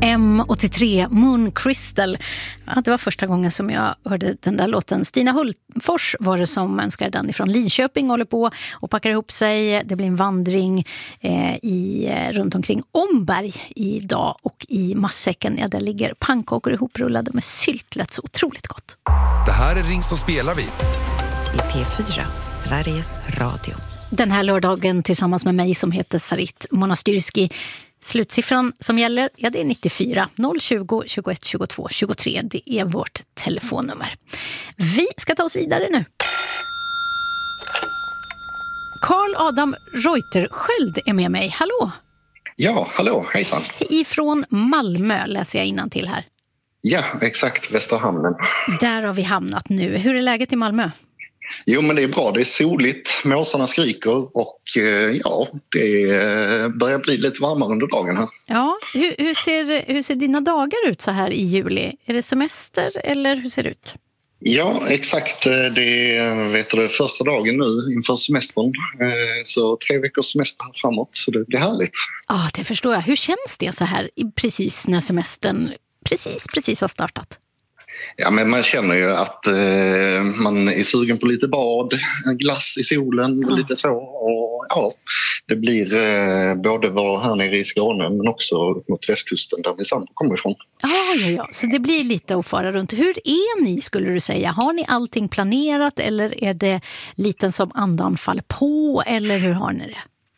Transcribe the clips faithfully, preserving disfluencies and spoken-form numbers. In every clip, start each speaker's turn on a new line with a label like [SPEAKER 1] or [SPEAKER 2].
[SPEAKER 1] M åttiotre, Moon Crystal. Ja, det var första gången som jag hörde den där låten. Stina Hultfors var det som önskade den ifrån Linköping, håller på och packar ihop sig. Det blir en vandring eh, i, runt omkring Omberg idag, och i matsäcken, ja, där ligger pannkakor ihoprullade med sylt. Lät så otroligt gott.
[SPEAKER 2] Det här är Ring som spelar vi
[SPEAKER 3] i P fyra, Sveriges Radio.
[SPEAKER 1] Den här lördagen tillsammans med mig som heter Sarit Monastyrski. Slutsiffran som gäller, ja, det är nittiofyra noll tjugo tjugoett tjugotvå tjugotre. Det är vårt telefonnummer. Vi ska ta oss vidare nu. Carl Adam Reuterskiöld är med mig. Hallå!
[SPEAKER 4] Ja, hallå, hejsan.
[SPEAKER 1] Ifrån Malmö läser jag innantill här.
[SPEAKER 4] Ja, exakt, Västerhamnen.
[SPEAKER 1] Där har vi hamnat nu. Hur är läget i Malmö?
[SPEAKER 4] Jo, men det är bra. Det är soligt, måsarna skriker och eh, ja, det börjar bli lite varmare under dagen här.
[SPEAKER 1] Ja, hur, hur, ser, hur ser dina dagar ut så här i juli? Är det semester eller hur ser det ut?
[SPEAKER 4] Ja, exakt. Det är vet du, första dagen nu inför semestern. Så tre veckors semester framåt, så det blir härligt.
[SPEAKER 1] Ja, det förstår jag. Hur känns det så här precis när semestern precis, precis har startat?
[SPEAKER 4] Ja, men man känner ju att eh, man är sugen på lite bad, glass i solen och ja. lite så. Och ja, det blir eh, både var här nere i Skåne men också mot västkusten där vi samma kommer ifrån.
[SPEAKER 1] Ja, ja, ja. Så det blir lite att fara runt. Hur är ni, skulle du säga? Har ni allting planerat eller är det lite som andan faller på, eller hur har ni det?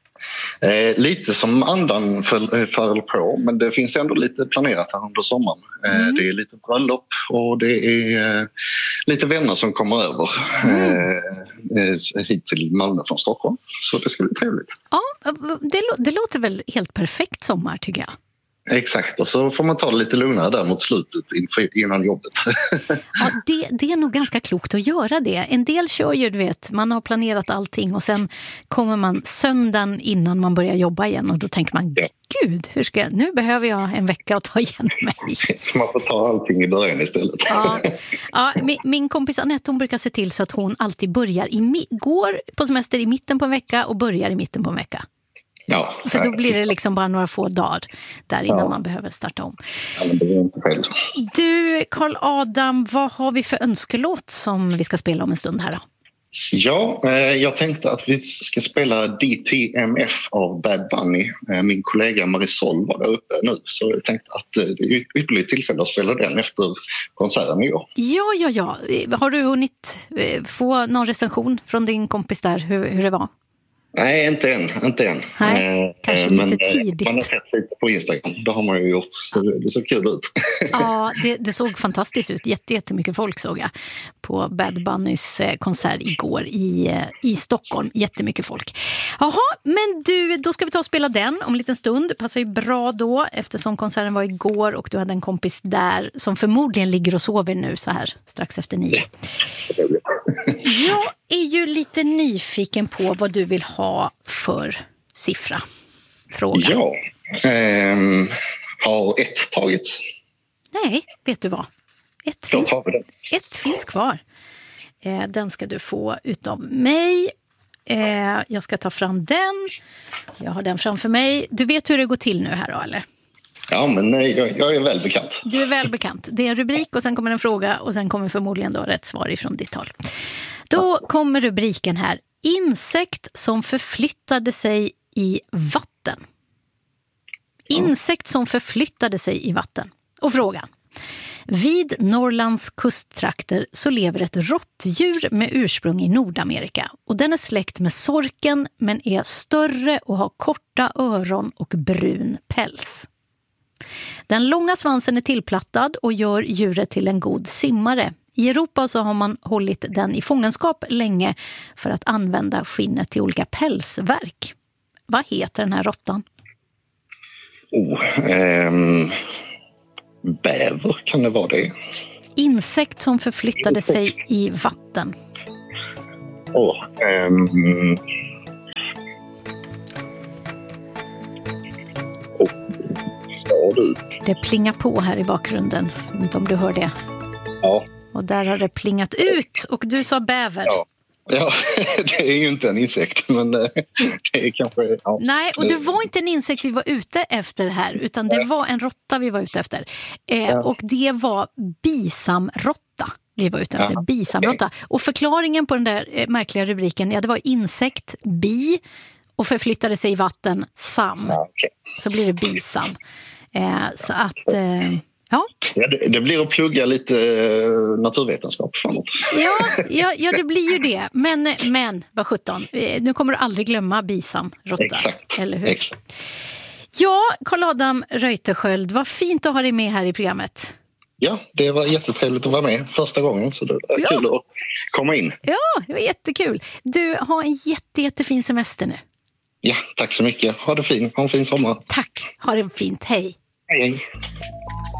[SPEAKER 4] Eh, lite som andan faller på, men det finns ändå lite planerat här under sommaren. Eh, mm. Det är lite bröllop och det är eh, lite vänner som kommer över mm. eh, hit till Malmö från Stockholm. Så det ska bli trevligt.
[SPEAKER 1] Ja, det, det låter väl helt perfekt sommar, tycker jag.
[SPEAKER 4] Exakt, och så får man ta det lite lugnare där mot slutet innan jobbet.
[SPEAKER 1] Ja, det, det är nog ganska klokt att göra det. En del kör ju, du vet, man har planerat allting och sen kommer man söndagen innan man börjar jobba igen och då tänker man, ja. Gud, hur ska jag, nu behöver jag en vecka att ta igen mig.
[SPEAKER 4] Så man får ta allting i början istället.
[SPEAKER 1] Ja, ja, min, min kompis Annette, hon brukar se till så att hon alltid börjar i, går på semester i mitten på en vecka och börjar i mitten på en vecka.
[SPEAKER 4] Ja,
[SPEAKER 1] för då blir det liksom bara några få dagar där innan ja. man behöver starta om.
[SPEAKER 4] Ja, men det är inte själv.
[SPEAKER 1] Du, Carl Adam, vad har vi för önskelåt som vi ska spela om en stund här då?
[SPEAKER 4] Ja, eh, jag tänkte att vi ska spela D T M F av Bad Bunny. Eh, min kollega Marisol var där uppe nu, så jag tänkte att eh, det är ytterligare tillfälle att spela den efter konserten i år.
[SPEAKER 1] Ja, ja, ja. Har du hunnit eh, få någon recension från din kompis där, hur, hur det var?
[SPEAKER 4] Nej, inte än. Inte än.
[SPEAKER 1] Nej, eh, kanske
[SPEAKER 4] men,
[SPEAKER 1] lite tidigt.
[SPEAKER 4] Man har sett lite på Instagram. Det har man ju gjort. Så det, det såg kul ut.
[SPEAKER 1] Ja, det, det såg fantastiskt ut. Jätte, jättemycket folk såg jag på Bad Bunnys konsert igår i, i Stockholm. Jättemycket folk. Jaha, men du, då ska vi ta och spela den om en liten stund. Det passar ju bra då eftersom konserten var igår och du hade en kompis där som förmodligen ligger och sover nu så här strax efter nio. Jag är ju lite nyfiken på vad du vill ha för siffra. Fråga.
[SPEAKER 4] Ja, ehm, har ett tagits?
[SPEAKER 1] Nej, vet du vad? Ett, finns, ett finns kvar. Eh, den ska du få utav mig. Eh, jag ska ta fram den. Jag har den framför mig. Du vet hur det går till nu här då, eller?
[SPEAKER 4] Ja, men nej, jag, jag är väl bekant.
[SPEAKER 1] Du är väl bekant. Det är en rubrik och sen kommer en fråga och sen kommer förmodligen då rätt svar ifrån ditt håll. Då kommer rubriken här. Insekt som förflyttade sig i vatten. Insekt som förflyttade sig i vatten. Och frågan. Vid Norrlands kusttrakter så lever ett råttdjur med ursprung i Nordamerika. Och den är släkt med sorken men är större och har korta öron och brun päls. Den långa svansen är tillplattad och gör djuret till en god simmare. I Europa så har man hållit den i fångenskap länge för att använda skinnet till olika pälsverk. Vad heter den här råttan?
[SPEAKER 4] Oh, ehm, bäver, kan det vara det?
[SPEAKER 1] Insekt som förflyttade sig i vatten.
[SPEAKER 4] Åh, oh, ehm... oh, ja, du.
[SPEAKER 1] Det plingar på här i bakgrunden. Jag vet inte om du hör det.
[SPEAKER 4] Ja.
[SPEAKER 1] Och där har det plingat ut. Och du sa bäver.
[SPEAKER 4] Ja, Ja, det är ju inte en insekt, men det är kanske... Ja.
[SPEAKER 1] Nej, och det var inte en insekt vi var ute efter här, utan det var en råtta vi var ute efter. Eh,
[SPEAKER 4] Ja.
[SPEAKER 1] Och det var bisamråtta vi var ute efter,
[SPEAKER 4] Ja,
[SPEAKER 1] bisamråtta. Och förklaringen på den där eh, märkliga rubriken, ja, det var insekt, bi, och förflyttade sig i vatten, sam.
[SPEAKER 4] Ja, okej.
[SPEAKER 1] Så blir det bisam. Eh, så att... Eh, ja.
[SPEAKER 4] Ja, det, det blir att plugga lite eh, naturvetenskap framåt.
[SPEAKER 1] Ja, ja, ja, det blir ju det. Men, men vad sjutton, eh, nu kommer du aldrig glömma bisamråtta.
[SPEAKER 4] Exakt,
[SPEAKER 1] Eller hur?
[SPEAKER 4] exakt.
[SPEAKER 1] Ja, Carl-Adam Reuterskiöld, vad fint att ha dig med här i programmet.
[SPEAKER 4] Ja, det var jättetrevligt att vara med första gången, så det var
[SPEAKER 1] Ja.
[SPEAKER 4] kul att komma in.
[SPEAKER 1] Ja, det var jättekul. Du, har en jätte, jättefin semester nu.
[SPEAKER 4] Ja, tack så mycket. Ha det fint. Ha en fin sommar.
[SPEAKER 1] Tack, ha det fint, hej.
[SPEAKER 4] Hej, hej.